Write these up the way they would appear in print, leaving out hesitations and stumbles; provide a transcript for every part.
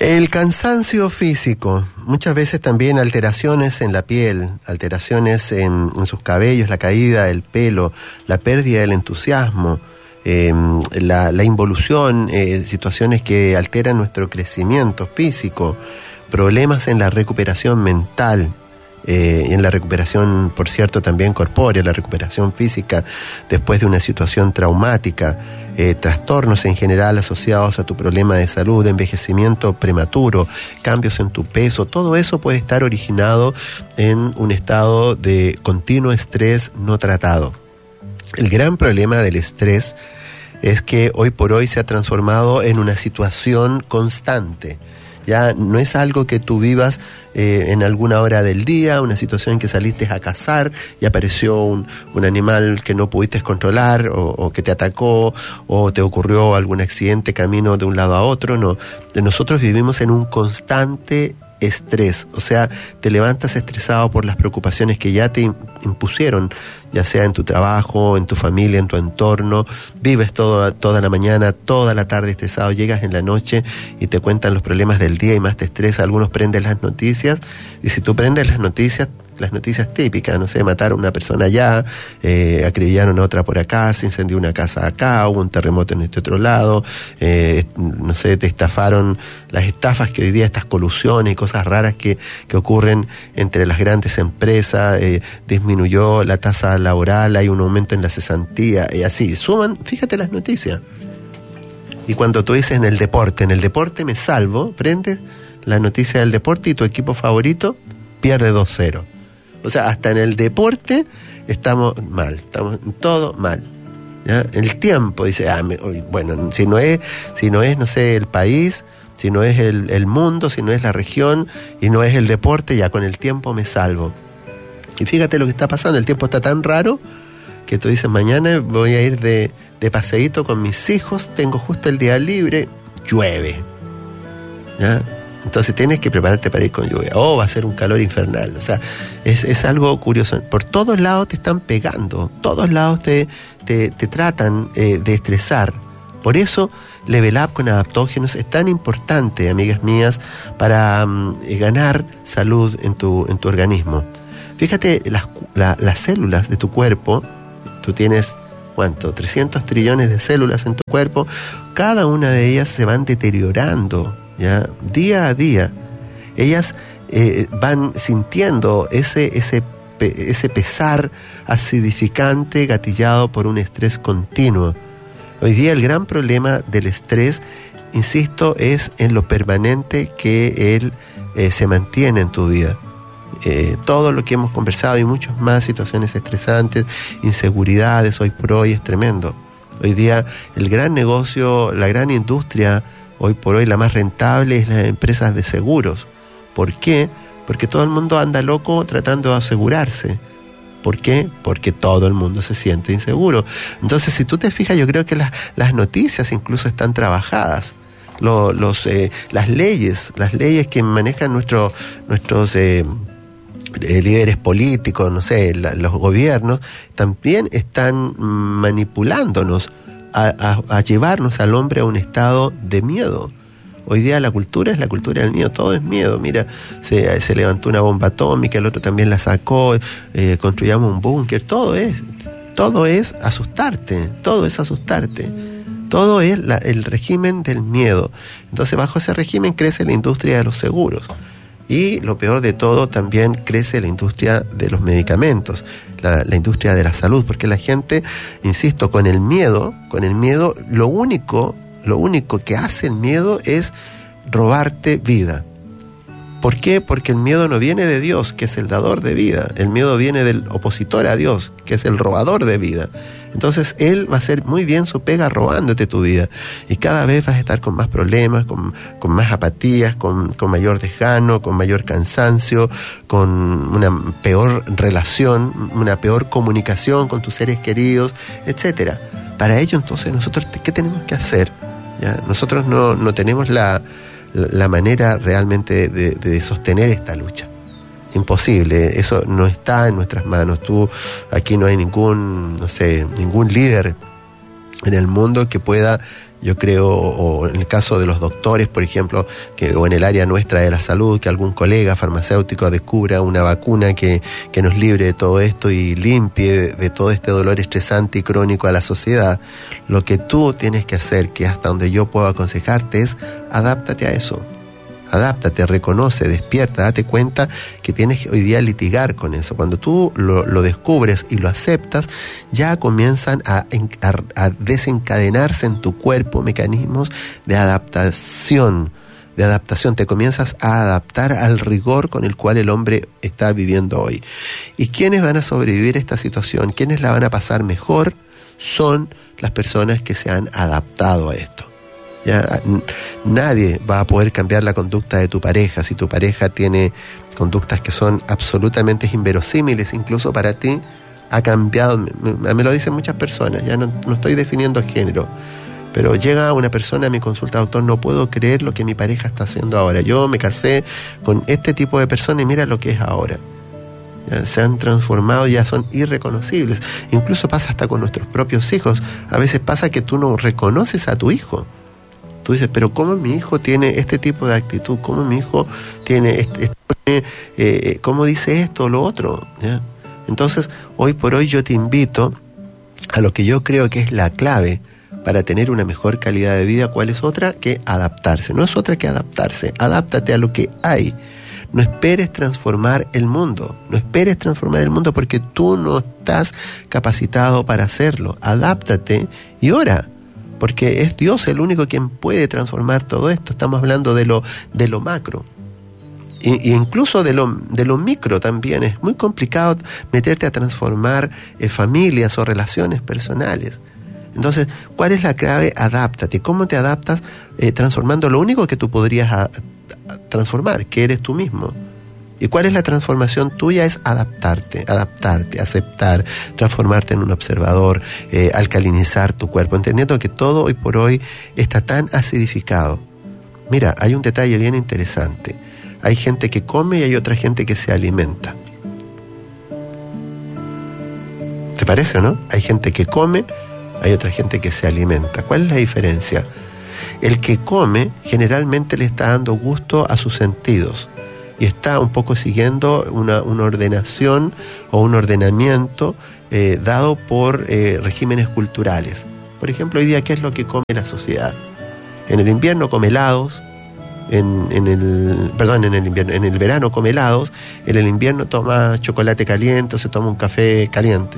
El cansancio físico, muchas veces también alteraciones en la piel, alteraciones en sus cabellos, la caída del pelo, la pérdida del entusiasmo, la involución, situaciones que alteran nuestro crecimiento físico, problemas en la recuperación mental, en la recuperación, por cierto, también corpórea, la recuperación física después de una situación traumática, trastornos en general asociados a tu problema de salud, envejecimiento prematuro, cambios en tu peso, todo eso puede estar originado en un estado de continuo estrés no tratado. El gran problema del estrés es que hoy por hoy se ha transformado en una situación constante. Ya no es algo que tú vivas en alguna hora del día, una situación en que saliste a cazar y apareció un animal que no pudiste controlar o que te atacó o te ocurrió algún accidente camino de un lado a otro. No, nosotros vivimos en un constante estrés, o sea, te levantas estresado por las preocupaciones que ya te impusieron, ya sea en tu trabajo, en tu familia, en tu entorno, vives toda la mañana, toda la tarde estresado, llegas en la noche y te cuentan los problemas del día y más te estresa. Algunos prenden las noticias y si tú prendes las noticias típicas, no sé, mataron a una persona allá, acribillaron a otra por acá, se incendió una casa acá, hubo un terremoto en este otro lado, no sé, te estafaron, las estafas que hoy día, estas colusiones y cosas raras que ocurren entre las grandes empresas, disminuyó la tasa laboral, hay un aumento en la cesantía, y así, suman, fíjate las noticias. Y cuando tú dices en el deporte me salvo, prendes la noticia del deporte y tu equipo favorito pierde 2-0. O sea, hasta en el deporte estamos mal, estamos en todo mal. ¿Ya? El tiempo, dice, bueno, si no es, no sé, el país, si no es el mundo, si no es la región y no es el deporte, ya con el tiempo me salvo. Y fíjate lo que está pasando, el tiempo está tan raro que tú dices, mañana voy a ir de paseíto con mis hijos, tengo justo el día libre, llueve. ¿Ya? Entonces tienes que prepararte para ir con lluvia. Va a ser un calor infernal. O sea, es algo curioso. Por todos lados te están pegando. Todos lados te tratan de estresar. Por eso Level Up con adaptógenos es tan importante, amigas mías, para ganar salud en tu organismo. Fíjate, las células de tu cuerpo, tú tienes, ¿cuánto? 300 trillones de células en tu cuerpo. Cada una de ellas se van deteriorando, ¿ya? Día a día. Ellas van sintiendo ese pesar acidificante gatillado por un estrés continuo. Hoy día el gran problema del estrés, insisto, es en lo permanente que él se mantiene en tu vida. Todo lo que hemos conversado y muchas más situaciones estresantes, inseguridades, hoy por hoy es tremendo. Hoy día el gran negocio, la gran industria, hoy por hoy la más rentable es las empresas de seguros. ¿Por qué? Porque todo el mundo anda loco tratando de asegurarse. ¿Por qué? Porque todo el mundo se siente inseguro. Entonces, si tú te fijas, yo creo que las noticias incluso están trabajadas. Las leyes que manejan nuestros líderes políticos, no sé, los gobiernos, también están manipulándonos a llevarnos al hombre a un estado de miedo. Hoy día la cultura es la cultura del miedo, todo es miedo. Mira, se levantó una bomba atómica, el otro también la sacó, construyamos un búnker, todo es asustarte, todo es el régimen del miedo. Entonces bajo ese régimen crece la industria de los seguros. Y lo peor de todo, también crece la industria de los medicamentos, la industria de la salud, porque la gente, insisto, con el miedo, lo único que hace el miedo es robarte vida. ¿Por qué? Porque el miedo no viene de Dios, que es el dador de vida. El miedo viene del opositor a Dios, que es el robador de vida. Entonces él va a hacer muy bien su pega robándote tu vida. Y cada vez vas a estar con más problemas, con más apatías, con mayor desgano, con mayor cansancio, con una peor relación, una peor comunicación con tus seres queridos, etcétera. Para ello, entonces, nosotros, ¿qué tenemos que hacer? ¿Ya? Nosotros no tenemos la manera realmente de sostener esta lucha. Imposible, eso no está en nuestras manos. Aquí no hay ningún líder en el mundo que pueda Yo creo, o en el caso de los doctores, por ejemplo, o en el área nuestra de la salud, que algún colega farmacéutico descubra una vacuna que nos libre de todo esto y limpie de todo este dolor estresante y crónico a la sociedad. Lo que tú tienes que hacer, que hasta donde yo puedo aconsejarte, es adáptate a eso. Adáptate, reconoce, despierta, date cuenta que tienes que hoy día litigar con eso. Cuando tú lo descubres y lo aceptas, ya comienzan a desencadenarse en tu cuerpo mecanismos de adaptación. Te comienzas a adaptar al rigor con el cual el hombre está viviendo hoy. ¿Y quiénes van a sobrevivir a esta situación? ¿Quiénes la van a pasar mejor? Son las personas que se han adaptado a esto. Ya, nadie va a poder cambiar la conducta de tu pareja. Si tu pareja tiene conductas que son absolutamente inverosímiles, incluso para ti, ha cambiado. Me lo dicen muchas personas, ya no estoy definiendo género, pero llega una persona a mi consulta: doctor, no puedo creer lo que mi pareja está haciendo ahora. Yo me casé con este tipo de persona y mira lo que es ahora. Ya se han transformado, ya son irreconocibles. Incluso pasa hasta con nuestros propios hijos. A veces pasa que tú no reconoces a tu hijo. Tú dices, pero ¿cómo mi hijo tiene este tipo de actitud? ¿Cómo mi hijo tiene cómo dice esto o lo otro? ¿Ya? Entonces, hoy por hoy yo te invito a lo que yo creo que es la clave para tener una mejor calidad de vida. ¿Cuál es otra? Que adaptarse. No es otra que adaptarse. Adáptate a lo que hay. No esperes transformar el mundo. No esperes transformar el mundo porque tú no estás capacitado para hacerlo. Adáptate y ora. Porque es Dios el único quien puede transformar todo esto. Estamos hablando de lo macro. Y incluso de lo micro también. Es muy complicado meterte a transformar familias o relaciones personales. Entonces, ¿cuál es la clave? Adáptate. ¿Cómo te adaptas? Transformando lo único que tú podrías transformar, que eres tú mismo. ¿Y cuál es la transformación tuya? Es adaptarte, aceptar, transformarte en un observador, alcalinizar tu cuerpo, entendiendo que todo hoy por hoy está tan acidificado. Mira, hay un detalle bien interesante. Hay gente que come y hay otra gente que se alimenta. ¿Te parece o no? Hay gente que come, hay otra gente que se alimenta. ¿Cuál es la diferencia? El que come generalmente le está dando gusto a sus sentidos y está un poco siguiendo una ordenación o un ordenamiento dado por regímenes culturales. Por ejemplo, hoy día, ¿qué es lo que come la sociedad? En el invierno come helados, en el verano come helados, en el invierno toma chocolate caliente o se toma un café caliente.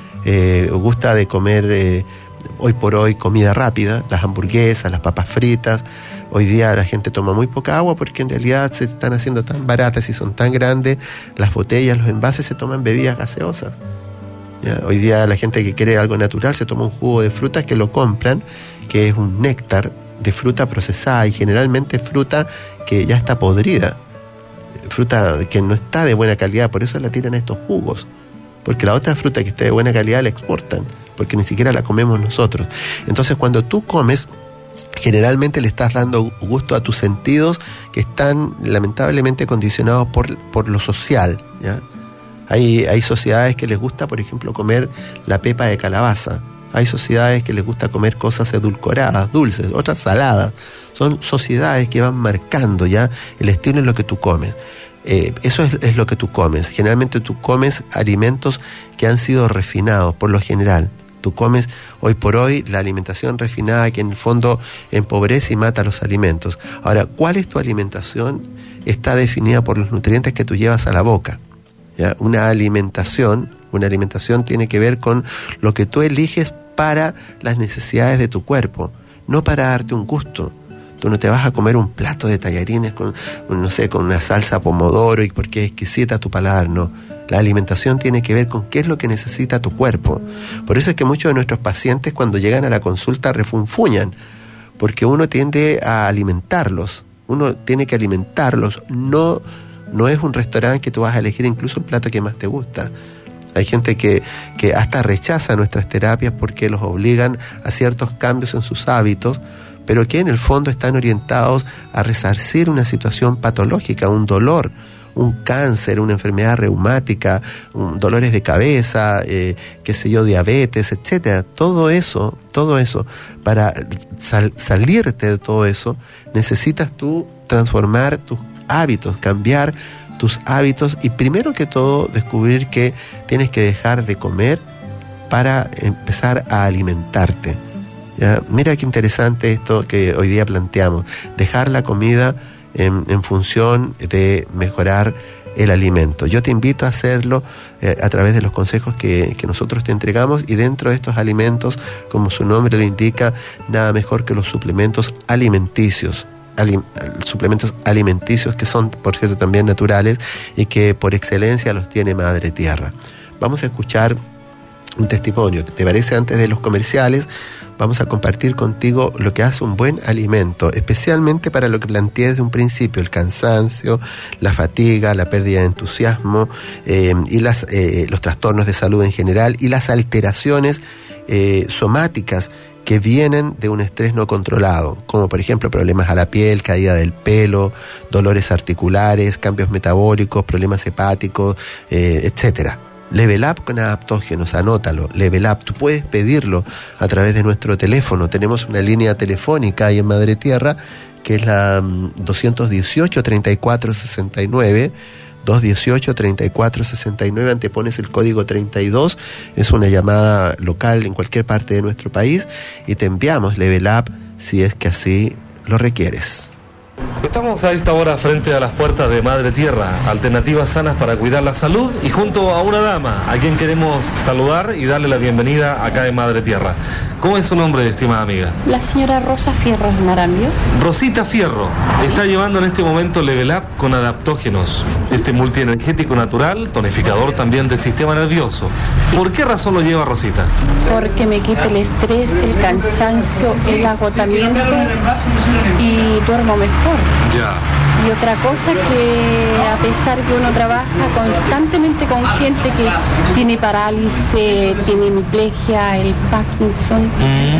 Gusta de comer hoy por hoy comida rápida, las hamburguesas, las papas fritas. Hoy día la gente toma muy poca agua porque en realidad se están haciendo tan baratas y son tan grandes las botellas, los envases, se toman bebidas gaseosas. ¿Ya? Hoy día la gente que quiere algo natural se toma un jugo de frutas que lo compran, que es un néctar de fruta procesada y generalmente fruta que ya está podrida, fruta que no está de buena calidad, por eso la tiran a estos jugos, porque la otra fruta que esté de buena calidad la exportan, porque ni siquiera la comemos nosotros. Entonces cuando tú comes, generalmente le estás dando gusto a tus sentidos que están lamentablemente condicionados por lo social, ¿ya? Hay sociedades que les gusta, por ejemplo, comer la pepa de calabaza. Hay sociedades que les gusta comer cosas edulcoradas, dulces, otras saladas. Son sociedades que van marcando ya el estilo en lo que tú comes. Eso es lo que tú comes. Generalmente tú comes alimentos que han sido refinados, por lo general. Tú comes hoy por hoy la alimentación refinada que en el fondo empobrece y mata los alimentos. Ahora, ¿cuál es tu alimentación? Está definida por los nutrientes que tú llevas a la boca. ¿Ya? Una alimentación tiene que ver con lo que tú eliges para las necesidades de tu cuerpo, no para darte un gusto. Tú no te vas a comer un plato de tallarines con una salsa pomodoro y porque es exquisita tu paladar, no. La alimentación tiene que ver con qué es lo que necesita tu cuerpo. Por eso es que muchos de nuestros pacientes cuando llegan a la consulta refunfuñan, porque uno tiende a alimentarlos. Uno tiene que alimentarlos, no es un restaurante que tú vas a elegir incluso el plato que más te gusta. Hay gente que hasta rechaza nuestras terapias porque los obligan a ciertos cambios en sus hábitos, pero que en el fondo están orientados a resarcir una situación patológica, un dolor un cáncer, una enfermedad reumática, dolores de cabeza, qué sé yo, diabetes, etcétera. Todo eso, para salirte de todo eso, necesitas tú transformar tus hábitos, cambiar tus hábitos y primero que todo descubrir que tienes que dejar de comer para empezar a alimentarte. ¿Ya? Mira qué interesante esto que hoy día planteamos, dejar la comida en función de mejorar el alimento. Yo te invito a hacerlo a través de los consejos que nosotros te entregamos, y dentro de estos alimentos, como su nombre lo indica, nada mejor que los suplementos alimenticios. Suplementos alimenticios que son, por cierto, también naturales y que por excelencia los tiene Madre Tierra. Vamos a escuchar un testimonio. ¿Te parece? Antes de los comerciales, vamos a compartir contigo lo que hace un buen alimento, especialmente para lo que planteé desde un principio: el cansancio, la fatiga, la pérdida de entusiasmo y los trastornos de salud en general y las alteraciones somáticas que vienen de un estrés no controlado, como por ejemplo problemas a la piel, caída del pelo, dolores articulares, cambios metabólicos, problemas hepáticos, etcétera. Level Up con adaptógenos, anótalo, Level Up, tú puedes pedirlo a través de nuestro teléfono. Tenemos una línea telefónica ahí en Madre Tierra, que es la 218-3469, 218-3469, antepones el código 32, es una llamada local en cualquier parte de nuestro país, y te enviamos Level Up si es que así lo requieres. Estamos a esta hora frente a las puertas de Madre Tierra, alternativas sanas para cuidar la salud, y junto a una dama a quien queremos saludar y darle la bienvenida acá en Madre Tierra. ¿Cómo es su nombre, estimada amiga? La señora Rosa Fierro Marambio. Rosita Fierro está llevando en este momento Level Up con adaptógenos, este multienergético natural, tonificador también del sistema nervioso. Sí. ¿Por qué razón lo lleva, Rosita? Porque me quita el estrés, el cansancio, el agotamiento y duermo mejor. Ya. Y otra cosa, que a pesar que uno trabaja constantemente con gente que tiene parálisis, tiene hemiplegia, el Parkinson,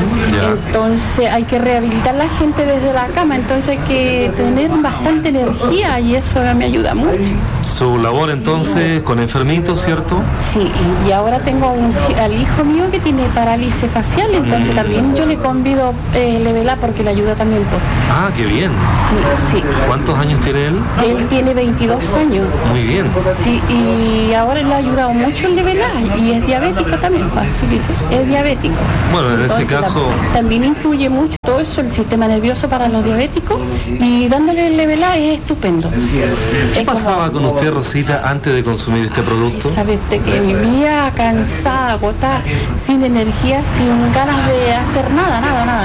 entonces hay que rehabilitar a la gente desde la cama, entonces hay que tener bastante energía y eso me ayuda mucho. Su labor entonces con enfermitos, ¿cierto? Sí, y ahora tengo al hijo mío que tiene parálisis facial, entonces también yo le convido Level Up porque le ayuda también. Ah, qué bien. Sí. ¿Cuántos años tiene él? Él tiene 22 años. Muy bien. Sí, y ahora le ha ayudado mucho el Level Up y es diabético también, sí, es diabético. Bueno, en ese caso... También influye mucho todo eso, el sistema nervioso para los diabéticos, y dándole el Level Up es estupendo. ¿Qué pasaba con usted, Rosita, antes de consumir este producto? Sabes que vivía cansada, agotada, sin energía, sin ganas de hacer nada.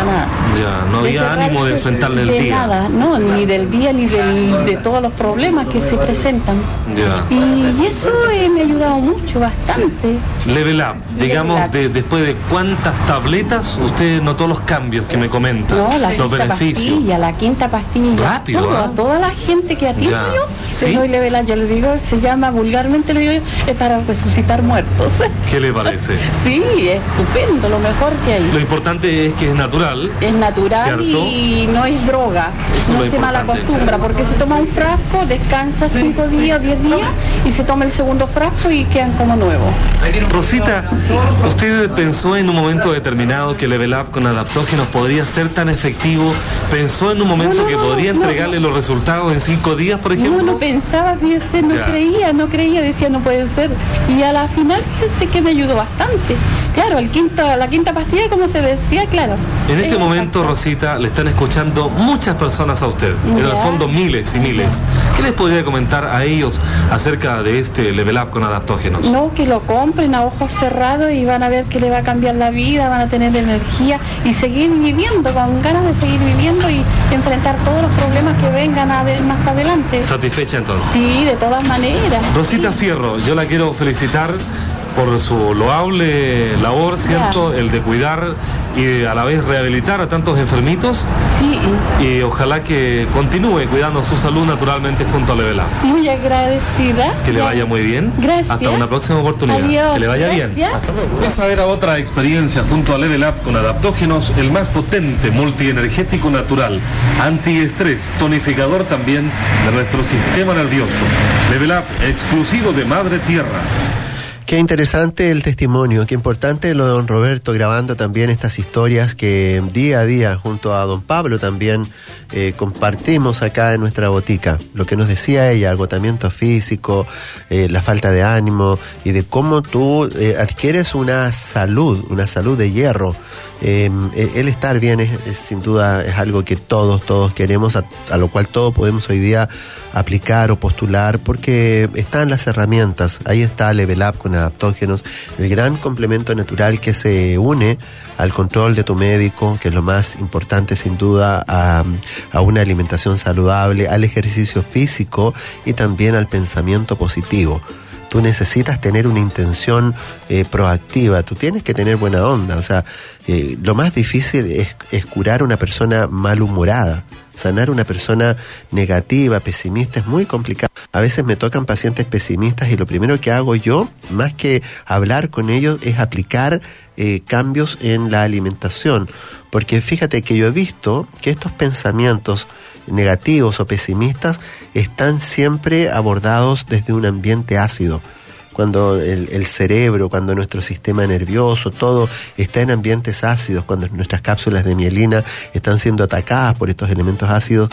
Ya, no había ánimo de enfrentarle el día. Nada, no, ni del día ni de todos los problemas que se presentan. Ya. Y eso me ha ayudado mucho, bastante. Level Up, digamos, después de cuántas tabletas usted notó los cambios que me comenta, no, los beneficios. La quinta pastilla. Rápido, a toda la gente que atiendo yo, ¿Sí? le doy Level Up. Yo le digo, se llama vulgarmente, le digo yo, es para resucitar muertos. ¿Qué le parece? Sí, es estupendo, lo mejor que hay. Lo importante es que es natural. Es natural, ¿cierto? Y no es droga. Eso no se malacostumbra, porque se toma un frasco, descansa 5 días, 10 días y se toma el segundo frasco y quedan como nuevos. Rosita, ¿usted pensó en un momento determinado que Level Up con adaptógenos podría ser tan efectivo? ¿Pensó en un momento que podría entregarle los resultados en 5 días, por ejemplo? No pensaba, fíjese, no creía, decía no puede ser. Y a la final fíjese que me ayudó bastante. Claro, la quinta pastilla, como se decía, claro. En este momento, Rosita, le están escuchando muchas personas a usted, en el fondo miles y miles. ¿Qué les podría comentar a ellos acerca de este Level Up con adaptógenos? No, que lo compren a ojos cerrados y van a ver que le va a cambiar la vida, van a tener energía y seguir viviendo, con ganas de seguir viviendo y enfrentar todos los problemas que vengan más adelante. ¿Satisfecha entonces? Sí, de todas maneras. Rosita Fierro, yo la quiero felicitar por su loable labor, ¿cierto? El de cuidar y a la vez rehabilitar a tantos enfermitos. Sí. Y ojalá que continúe cuidando su salud naturalmente junto a Level Up. Muy agradecida. Que le vaya muy bien. Gracias. Hasta una próxima oportunidad. Adiós. Que le vaya Gracias. bien. Hasta luego. Esa era otra experiencia junto a Level Up con adaptógenos, el más potente multienergético natural, antiestrés, tonificador también de nuestro sistema nervioso. Level Up, exclusivo de Madre Tierra. Qué interesante el testimonio, qué importante lo de don Roberto, grabando también estas historias que día a día junto a don Pablo también compartimos acá en nuestra botica. Lo que nos decía ella, agotamiento físico, la falta de ánimo y de cómo tú adquieres una salud de hierro. El estar bien es sin duda es algo que todos queremos, a lo cual todos podemos hoy día aplicar o postular, porque están las herramientas. Ahí está Level Up con adaptógenos, el gran complemento natural que se une al control de tu médico, que es lo más importante sin duda, a una alimentación saludable, al ejercicio físico y también al pensamiento positivo. Tú necesitas tener una intención proactiva, tú tienes que tener buena onda. O sea, lo más difícil es curar a una persona malhumorada. Sanar a una persona negativa, pesimista, es muy complicado. A veces me tocan pacientes pesimistas y lo primero que hago yo, más que hablar con ellos, es aplicar cambios en la alimentación. Porque fíjate que yo he visto que estos pensamientos negativos o pesimistas están siempre abordados desde un ambiente ácido. Cuando el cerebro, cuando nuestro sistema nervioso, todo está en ambientes ácidos, cuando nuestras cápsulas de mielina están siendo atacadas por estos elementos ácidos,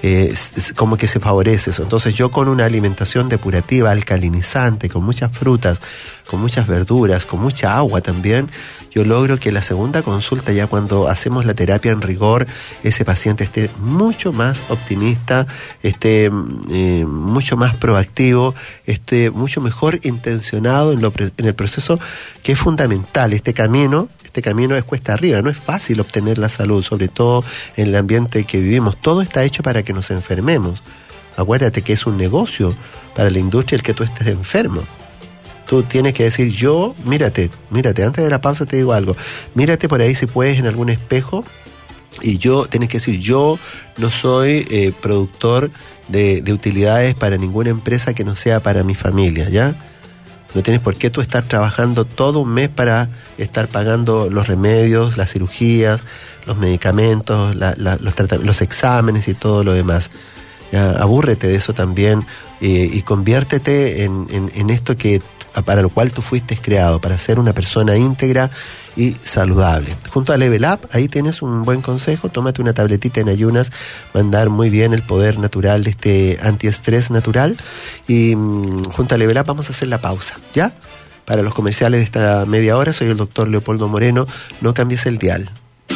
como que se favorece eso. Entonces yo con una alimentación depurativa, alcalinizante, con muchas frutas, con muchas verduras, con mucha agua también, yo logro que la segunda consulta, ya cuando hacemos la terapia en rigor, ese paciente esté mucho más optimista, esté mucho más proactivo, esté mucho mejor intencionado en el proceso, que es fundamental. Este camino es cuesta arriba, no es fácil obtener la salud, sobre todo en el ambiente que vivimos. Todo está hecho para que nos enfermemos. Acuérdate que es un negocio para la industria el que tú estés enfermo. Tú tienes que decir, mírate, antes de la pausa te digo algo, mírate por ahí si puedes en algún espejo, y tienes que decir, yo no soy productor de utilidades para ninguna empresa que no sea para mi familia, ¿ya? No tienes por qué tú estar trabajando todo un mes para estar pagando los remedios, las cirugías, los medicamentos, los exámenes y todo lo demás. Ya, abúrrete de eso también y conviértete en esto para lo cual tú fuiste creado, para ser una persona íntegra y saludable. Junto a Level Up, ahí tienes un buen consejo, tómate una tabletita en ayunas, va a andar muy bien el poder natural de este antiestrés natural, y junto a Level Up vamos a hacer la pausa, ¿ya? Para los comerciales de esta media hora, soy el doctor Leopoldo Moreno, no cambies el dial.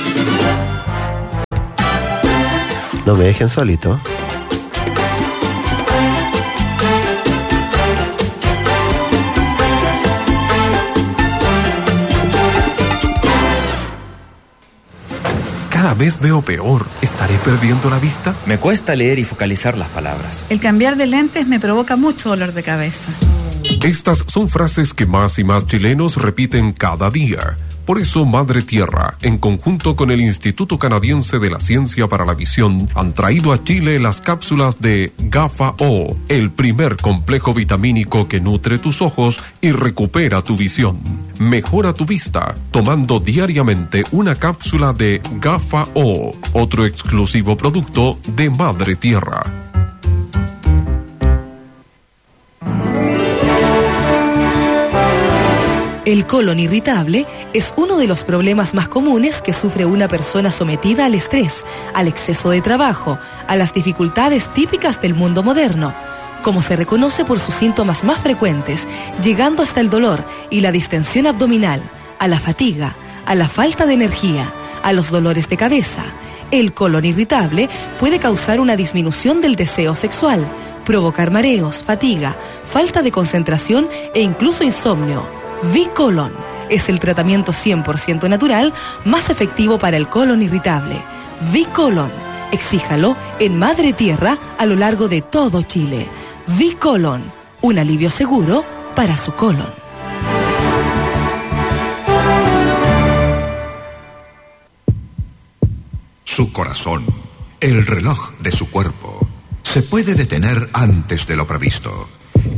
No me dejen solito. Cada vez veo peor. ¿Estaré perdiendo la vista? Me cuesta leer y focalizar las palabras. El cambiar de lentes me provoca mucho dolor de cabeza. Estas son frases que más y más chilenos repiten cada día. Por eso Madre Tierra, en conjunto con el Instituto Canadiense de la Ciencia para la Visión, han traído a Chile las cápsulas de GAFA-O, el primer complejo vitamínico que nutre tus ojos y recupera tu visión. Mejora tu vista tomando diariamente una cápsula de GAFA-O, otro exclusivo producto de Madre Tierra. El colon irritable es uno de los problemas más comunes que sufre una persona sometida al estrés, al exceso de trabajo, a las dificultades típicas del mundo moderno, como se reconoce por sus síntomas más frecuentes, llegando hasta el dolor y la distensión abdominal, a la fatiga, a la falta de energía, a los dolores de cabeza. El colon irritable puede causar una disminución del deseo sexual, provocar mareos, fatiga, falta de concentración e incluso insomnio. V-Colon es el tratamiento 100% natural más efectivo para el colon irritable. V-Colon, exíjalo en Madre Tierra a lo largo de todo Chile. V-Colon, un alivio seguro para su colon. su corazón, el reloj de su cuerpo, se puede detener antes de lo previsto.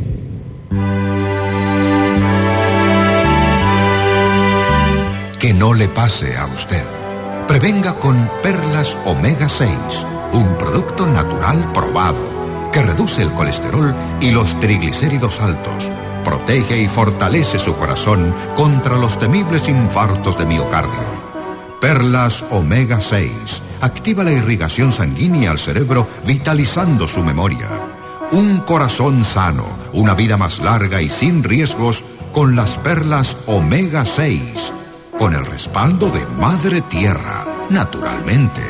Que no le pase a usted. Prevenga con Perlas Omega 6, un producto natural probado que reduce el colesterol y los triglicéridos altos, protege y fortalece su corazón contra los temibles infartos de miocardio. Perlas Omega 6 activa la irrigación sanguínea al cerebro, vitalizando su memoria. Un corazón sano, una vida más larga y sin riesgos con las Perlas Omega 6, con el respaldo de Madre Tierra, naturalmente.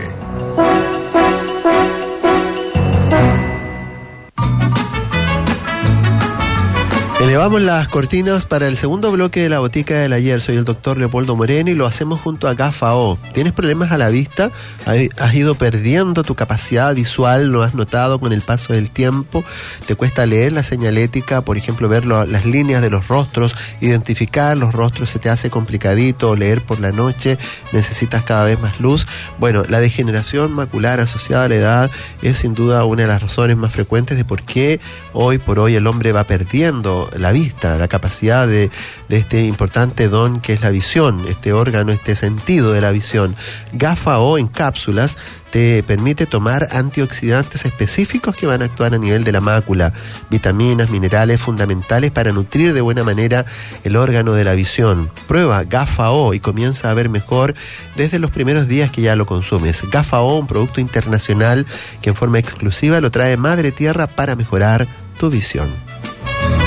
Elevamos las cortinas para el segundo bloque de la Botica del Ayer. Soy el doctor Leopoldo Moreno y lo hacemos junto a Gafao. ¿Tienes problemas a la vista? ¿Has ido perdiendo tu capacidad visual? ¿Lo has notado con el paso del tiempo? ¿Te cuesta leer la señalética? Por ejemplo, ver las líneas de los rostros, identificar los rostros, se te hace complicadito, leer por la noche, necesitas cada vez más luz. Bueno, la degeneración macular asociada a la edad es sin duda una de las razones más frecuentes de por qué hoy por hoy el hombre va perdiendo la vista, la capacidad de este importante don que es la visión, este órgano, este sentido de la visión. Gafao en cápsulas te permite tomar antioxidantes específicos que van a actuar a nivel de la mácula, vitaminas, minerales fundamentales para nutrir de buena manera el órgano de la visión. Prueba Gafao y comienza a ver mejor desde los primeros días que ya lo consumes. Gafao, un producto internacional que en forma exclusiva lo trae Madre Tierra para mejorar tu visión.